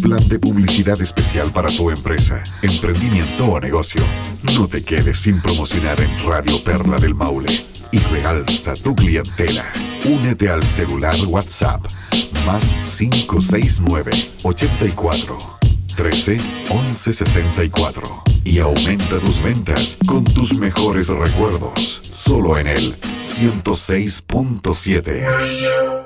plan de publicidad especial para tu empresa, emprendimiento o negocio. No te quedes sin promocionar en Radio Perla del Maule y realza tu clientela. Únete al celular WhatsApp más 569 84 13 11 64 y aumenta tus ventas con tus mejores recuerdos. Solo en el 106.7.